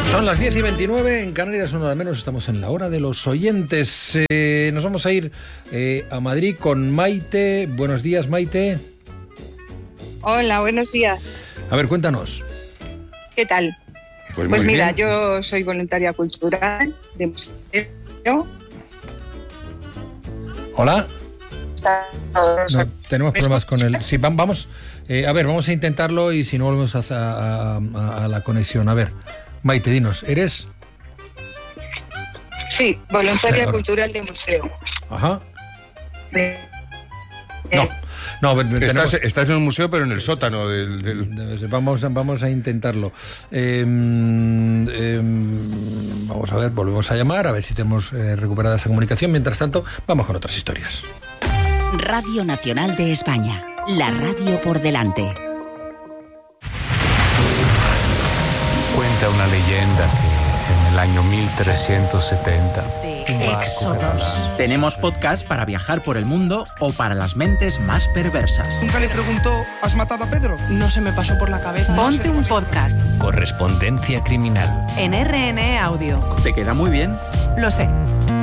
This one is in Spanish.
Son las 10:29, en Canarias una hora menos, estamos en la hora de los oyentes. Nos vamos a ir a Madrid con Maite. Buenos días, Maite. Hola, buenos días. A ver, cuéntanos. ¿Qué tal? Pues mira, bien. yo soy voluntaria cultural de museo. Hola. No, tenemos problemas con el... Sí, vamos a intentarlo y si no volvemos a la conexión. A ver, Maite, dinos, ¿eres? Sí, voluntaria Ahora. cultural de museo. Ajá. No, tenemos... Estás en un museo, pero en el sótano del... Vamos a intentarlo. Vamos a ver, volvemos a llamar, a ver si tenemos recuperada esa comunicación. Mientras tanto, vamos con otras historias. Radio Nacional de España, la radio por delante. Cuenta una leyenda que en el año 1370... Éxodos. Tenemos podcast para viajar por el mundo o para las mentes más perversas. Nunca le preguntó, ¿has matado a Pedro? No se me pasó por la cabeza. Ponte un podcast Correspondencia criminal. en RNE Audio. ¿Te queda muy bien? Lo sé.